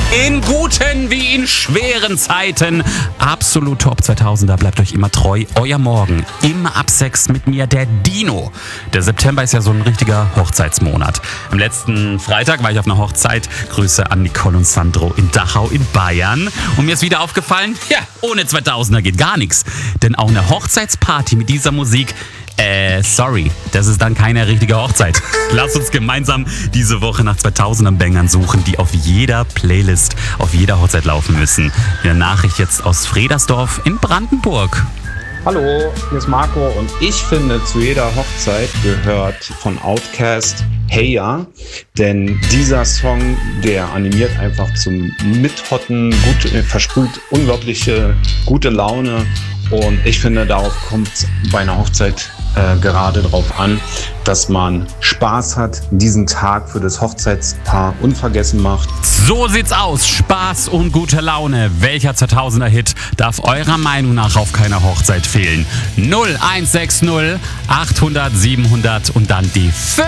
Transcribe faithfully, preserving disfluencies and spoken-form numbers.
In guten wie in schweren Zeiten. Absolut Top zweitausender. Bleibt euch immer treu. Euer Morgen. Immer ab sechs mit mir, der Dino. Der September ist ja so ein richtiger Hochzeitsmonat. Am letzten Freitag war ich auf einer Hochzeit. Grüße an Nicole und Sandro in Dachau in Bayern. Und mir ist wieder aufgefallen, ja, ohne zweitausender geht gar nichts. Denn auch eine Hochzeitsparty mit dieser Musik, Äh, sorry, das ist dann keine richtige Hochzeit. Lasst uns gemeinsam diese Woche nach zweitausender-Bangern suchen, die auf jeder Playlist, auf jeder Hochzeit laufen müssen. Eine Nachricht jetzt aus Fredersdorf in Brandenburg. Hallo, hier ist Marco und ich finde, zu jeder Hochzeit gehört von Outkast Hey Ya, denn dieser Song, der animiert einfach zum Mithotten, gut, versprüht unglaubliche gute Laune und ich finde, darauf kommt es bei einer Hochzeit äh, gerade drauf an, dass man Spaß hat, diesen Tag für das Hochzeitspaar unvergessen macht. So sieht's aus. Spaß und gute Laune. Welcher zweitausender-Hit darf eurer Meinung nach auf keiner Hochzeit fehlen? null eins sechs null achthundert siebenhundert und dann die fünf.